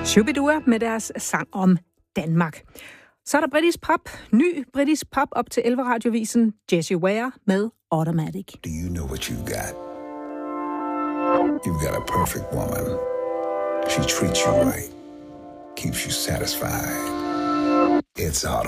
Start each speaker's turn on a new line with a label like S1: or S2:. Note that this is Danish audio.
S1: Shubidua med deres sang om Danmark. Så er der britisk pop, ny britisk pop op til 11 radiovisen, Jessie Ware med Automatic.
S2: Do you know what you got? You've got a perfect woman. She treats you right, keeps you satisfied. It's automatic.